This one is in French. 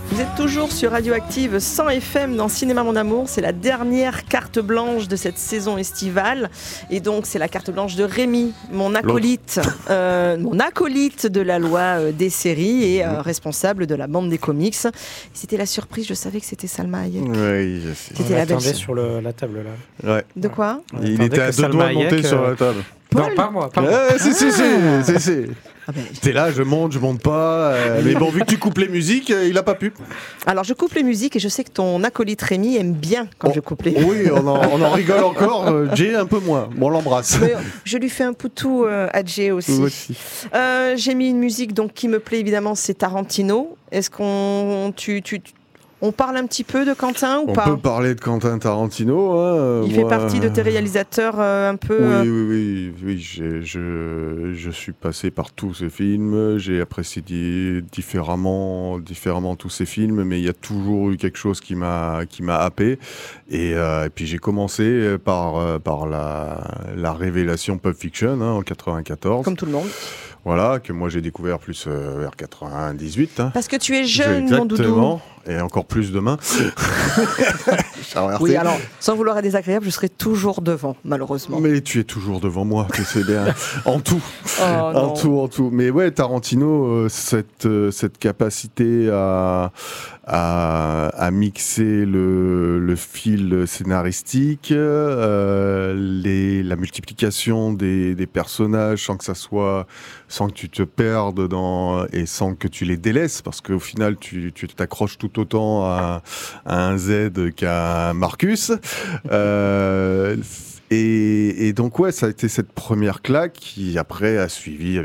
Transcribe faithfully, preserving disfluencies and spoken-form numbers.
Vous êtes toujours sur Radioactive cent F M dans Cinéma Mon Amour. C'est la dernière carte blanche de cette saison estivale. Et donc, c'est la carte blanche de Rémi, mon acolyte, euh, mon acolyte de la loi euh, des séries et euh, responsable de la bande des comics. C'était la surprise, je savais que c'était Salma Hayek. Oui, je sais. C'était la belle sur le, la table là. Ouais. De quoi ? Il était à deux doigts de monter sur la table. Paul non, pas moi. Pas moi. Euh, si, si, si, si, si. Ah ben, T'es là, je monte, je monte pas. Euh, mais bon, vu que tu coupes les musiques, euh, il a pas pu. Alors, je coupe les musiques et je sais que ton acolyte Rémi aime bien quand oh, je coupe les. Oui, on en, on en rigole encore. Euh, Jay un peu moins. Bon, on l'embrasse. Mais je lui fais un poutou euh, à Jay aussi. aussi. Euh, j'ai mis une musique donc qui me plaît évidemment, c'est Tarantino. Est-ce qu'on tu, tu, tu on parle un petit peu de Quentin ou on pas ? On peut parler de Quentin Tarantino. Hein, Il moi... fait partie de tes réalisateurs euh, un peu... Oui, euh... oui, oui. oui j'ai, je, je suis passé par tous ces films. J'ai apprécié di- différemment, différemment tous ces films, mais il y a toujours eu quelque chose qui m'a, qui m'a happé. Et, euh, et puis j'ai commencé par, par la, la révélation Pulp Fiction hein, en quatre-vingt-quatorze. Comme tout le monde. Voilà, que moi j'ai découvert plus euh, vers quatre-vingt-dix-huit. Hein. Parce que tu es jeune, mon doudou. Exactement, et encore plus demain. Oui, alors, sans vouloir être désagréable, je serai toujours devant, malheureusement. Mais tu es toujours devant moi, tu sais bien. En tout. Oh, en non. tout, en tout. Mais ouais, Tarantino, euh, cette, euh, cette capacité à, à, à mixer le, le fil scénaristique, euh, les, la multiplication des, des personnages sans que ça soit, sans que tu te perdes dans, et sans que tu les délaisses, parce qu'au final, tu, tu t'accroches tout autant à, à un Z qu'à un Marcus. Euh, et, et donc, ouais, ça a été cette première claque qui, après, a suivi avec